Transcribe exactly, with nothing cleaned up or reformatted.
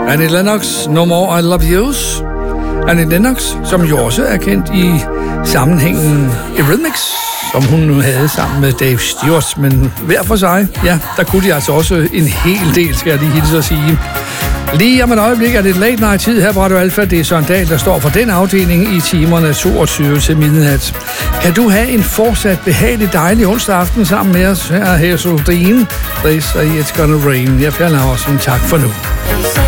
Annie Lennox, No More I Love Yous. Annie Lennox, som jo også er kendt i sammenhængen Eurythmics, som hun nu havde sammen med Dave Stewart, men hver for sig, ja, der kunne de altså også en hel del, skal jeg lige hilse at sige. Lige om et øjeblik er det late night tid her på Radio Alfa. Det er Søren Dahl, der står for den afdeling i timerne toogtyve til midnat. Kan du have en fortsat behagelig dejlig onsdag aften sammen med os? Her er Hazel Dean. They say it's gonna rain. Jeg fjerner også en tak for nu.